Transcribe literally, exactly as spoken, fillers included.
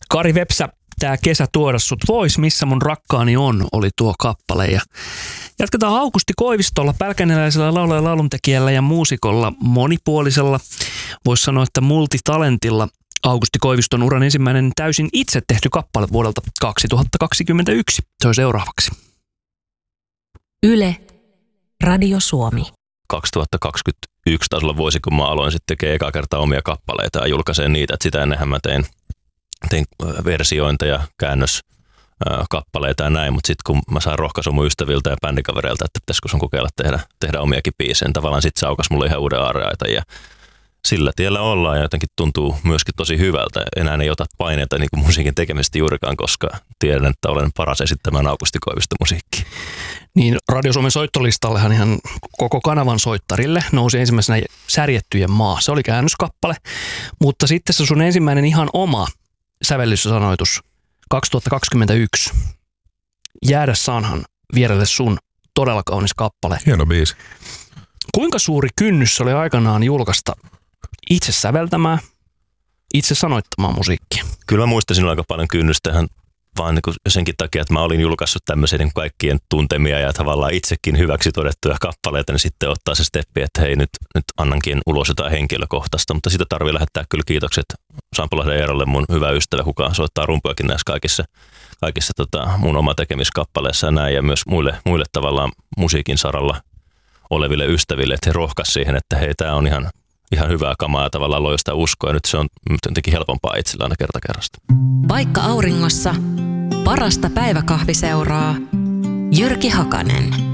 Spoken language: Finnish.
Kari Vepsä, tää kesä tuoda sut vois, missä mun rakkaani on, oli tuo kappale. Ja jatketaan Aukusti Koivistolla, pälkäneläisellä laulaja ja lauluntekijällä ja muusikolla, monipuolisella, voisi sanoa, että multitalentilla. Aukusti Koiviston uran ensimmäinen täysin itse tehty kappale vuodelta kaksituhattakaksikymmentäyksi. Se on seuraavaksi. Yle, Radio Suomi. kaksituhattakaksikymmentäyksi taisi olla vuosi, kun mä aloin sitten tekemään eka kertaa omia kappaleita ja julkaiseen niitä. Et sitä ennenhän mä tein, tein versiointeja, käännöskappaleita ja näin, mutta sitten kun mä sain rohkaisun mun ystäviltä ja bändikavereilta, että pitäisikö sun kokeilla tehdä, tehdä omiakin biisejä, tavallaan sitten saukas mulle ihan uuden aarreaita ja sillä tiellä ollaan ja jotenkin tuntuu myöskin tosi hyvältä. Enää ei ota paineita niin kuin musiikin tekemisestä juurikaan, koska tiedän, että olen paras esittämään Aukusti Koiviston musiikkia. Niin, Radio Suomen soittolistallehan ihan koko kanavan soittarille nousi ensimmäisenä Särjettyjen maa. Se oli käännöskappale, mutta sitten se sun ensimmäinen ihan oma sävellyssanoitus kaksituhattakaksikymmentäyksi. Jäädä saanhan vierelle sun, todella kaunis kappale. Hieno biisi. Kuinka suuri kynnys oli aikanaan julkaista itse säveltämään, itse sanoittamaan musiikkia? Kyllä mä muistan aika paljon kynnystä ihan vaan niin senkin takia, että mä olin julkaissut tämmöisiä niin kaikkien tuntemia ja tavallaan itsekin hyväksi todettuja kappaleita, niin sitten ottaa se steppi, että hei nyt, nyt annankin ulos jotain henkilökohtaista, mutta sitä tarvii lähettää kyllä kiitokset Sampulahden Eerolle, mun hyvä ystävä, kuka soittaa rumpujakin näissä kaikissa, kaikissa tota, mun oma tekemiskappaleissa ja näin, ja myös muille, muille tavallaan musiikin saralla oleville ystäville, että he rohkaisivat siihen, että hei, tämä on ihan, ihan hyvää kamaa ja tavallaan loi sitä uskoa ja nyt se on jotenkin helpompaa itsellä aina kerta kerrasta. Paikka auringossa, parasta päiväkahviseuraa, Jyrki Hakanen.